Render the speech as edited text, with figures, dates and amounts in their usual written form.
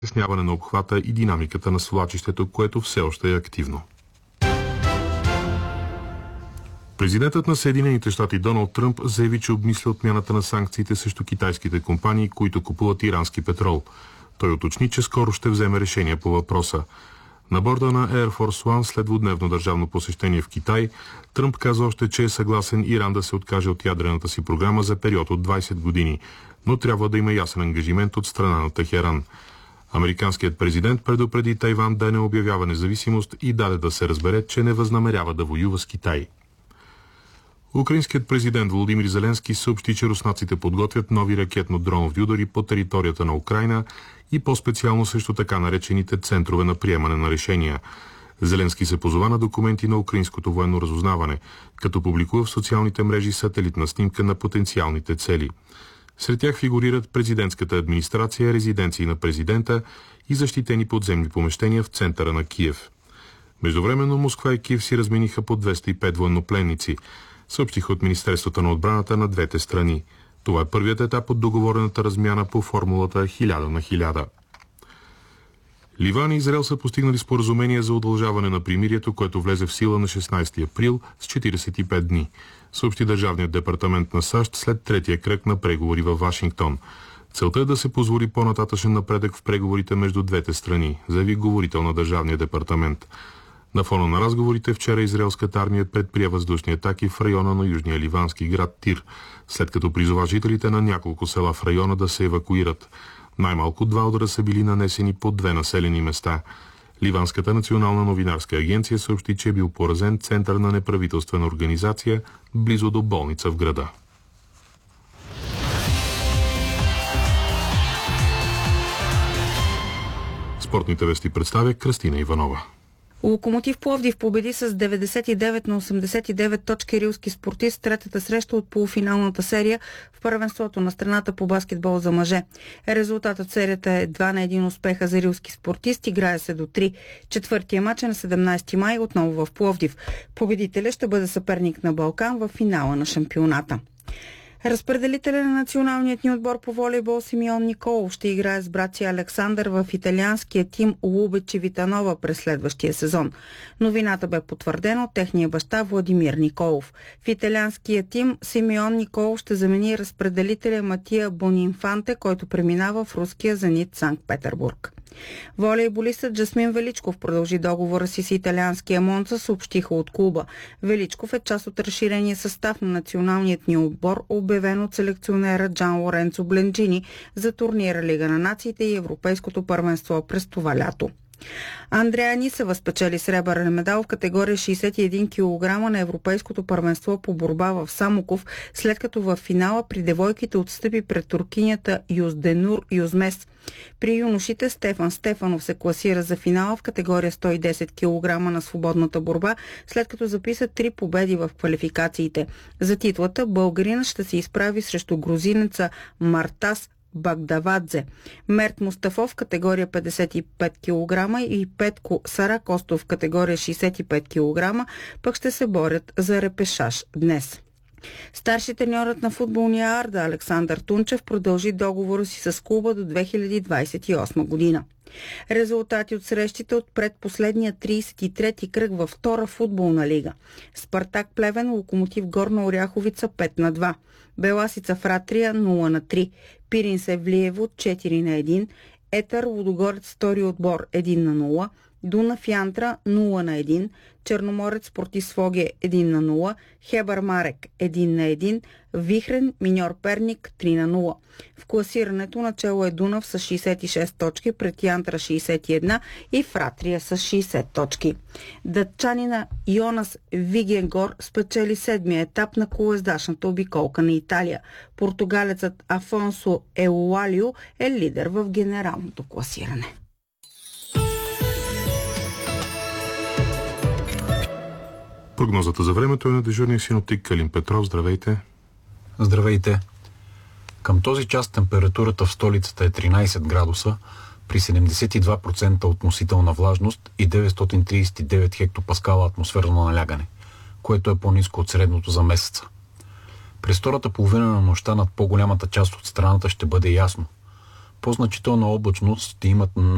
стесняване на обхвата и динамиката на свлачището, което все още е активно. Президентът на Съединените щати Доналд Тръмп заяви, че обмисля отмяната на санкциите срещу китайските компании, които купуват ирански петрол. Той уточни, че скоро ще вземе решение по въпроса. На борда на Air Force One след двудневно държавно посещение в Китай, Тръмп каза още, че е съгласен Иран да се откаже от ядрената си програма за период от 20 години, но трябва да има ясен ангажимент от страна на Техеран. Американският президент предупреди Тайван да не обявява независимост и даде да се разбере, че не възнамерява да воюва с Китай. Украинският президент Володимир Зеленски съобщи, че руснаците подготвят нови ракетно-дронови удари по територията на Украйна и по-специално срещу така наречените центрове на приемане на решения. Зеленски се позова на документи на украинското военно разузнаване, като публикува в социалните мрежи сателитна снимка на потенциалните цели. Сред тях фигурират президентската администрация, резиденции на президента и защитени подземни помещения в центъра на Киев. Междувременно Москва и Киев си размениха по 205 военнопленници, съобщиха от Министерството на отбраната на двете страни. Това е първият етап от договорената размяна по формулата 1000 на 1000. Ливан и Израел са постигнали споразумение за удължаване на примирието, което влезе в сила на 16 април с 45 дни, съобщи Държавният департамент на САЩ след третия кръг на преговори във Вашингтон. Целта е да се позволи по-нататъчен напредък в преговорите между двете страни, заяви говорител на Държавния департамент. На фона на разговорите вчера израелската армия предприе въздушни атаки в района на южния ливански град Тир, след като призова жителите на няколко села в района да се евакуират. Най-малко 2 удара са били нанесени по 2 населени места. Ливанската национална новинарска агенция съобщи, че е бил поразен център на неправителствена организация близо до болница в града. Спортните вести представя Кръстина Иванова. Локомотив Пловдив победи с 99 на 89 точки Рилски спортист, третата среща от полуфиналната серия в първенството на страната по баскетбол за мъже. Резултатът в серията е 2 на 1 успеха за Рилски спортист, играе се до 3. Четвъртия мач е на 17 май отново в Пловдив. Победителят ще бъде съперник на Балкан в финала на шампионата. Разпределителя на националният ни отбор по волейбол Симеон Николов ще играе с братя Александър в италианския тим Лубечи Витанова през следващия сезон. Новината бе потвърдена от техния баща Владимир Николов. В италианския тим Симеон Николов ще замени разпределителя Матия Бонинфанте, който преминава в руския Зенит Санкт-Петербург. Волейболистът Джасмин Величков продължи договора си с италианския Монца, съобщиха от клуба. Величков е част от разширения състав на националният ни отбор, обявен от селекционера Джан Лоренцо Бленджини за турнира Лига на нациите и Европейското първенство през това лято. Андрея Нисева спечели сребърен медал в категория 61 кг на Европейското първенство по борба в Самоков, след като в финала при девойките отстъпи пред туркинята Юзденур Юзмес. При юношите Стефан Стефанов се класира за финала в категория 110 кг на свободната борба, след като записа 3 победи в квалификациите. За титлата българин ще се изправи срещу грузинеца Мартас Багдавадзе. Мерт Мустафов в категория 55 кг и Петко Саракостов в категория 65 кг пък ще се борят за репешаж днес. Старши треньорът на футболния Арда Александър Тунчев продължи договора си с клуба до 2028 година. Резултати от срещите от предпоследния 33-ти кръг във втора футболна лига. Спартак Плевен, Локомотив Горна Оряховица 5 на 2. Беласица Фратрия 0 на 3. Пирин Севлиево 4 на 1. Етър Лудогорец втори отбор 1 на 0. Дунав Янтра 0 на 1, Черноморец Спортис Своге 1 на 0, Хебър Марек 1 на 1, Вихрен Миньор Перник 3 на 0. В класирането начало е Дунав с 66 точки, пред Янтра 61 и Фратрия с 60 точки. Датчанина Йонас Вигенгор спечели седмия етап на колоездачната обиколка на Италия. Португалецът Афонсо Еуалио е лидер в генералното класиране. Прогнозата за времето е на дежурния синоптик Калин Петров. Здравейте! Здравейте! Към този час температурата в столицата е 13 градуса, при 72% относителна влажност и 939 хектопаскала атмосферно налягане, което е по-ниско от средното за месеца. През втората половина на нощта над по-голямата част от страната ще бъде ясно. По-значителна облачност ще имат